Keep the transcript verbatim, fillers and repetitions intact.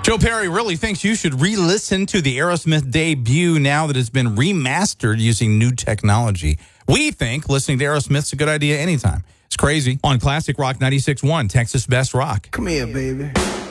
Joe Perry really thinks you should re-listen to the Aerosmith debut now that it's been remastered using new technology. We think listening to Aerosmith's a good idea anytime. It's crazy. On Classic Rock ninety-six point one, Texas Best Rock. Come here, baby.